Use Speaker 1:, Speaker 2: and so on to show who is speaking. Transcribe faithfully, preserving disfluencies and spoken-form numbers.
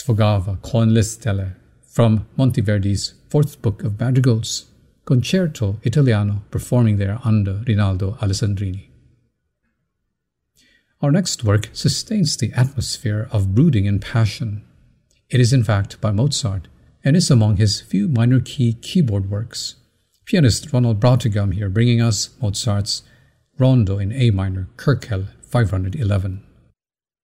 Speaker 1: Sfogava con le stelle from Monteverdi's Fourth Book of Madrigals, Concerto Italiano, performing there under Rinaldo Alessandrini. Our next work sustains the atmosphere of brooding and passion. It is in fact by Mozart, and is among his few minor key keyboard works. Pianist Ronald Brautigam here bringing us Mozart's Rondo in A minor, Köchel five eleven.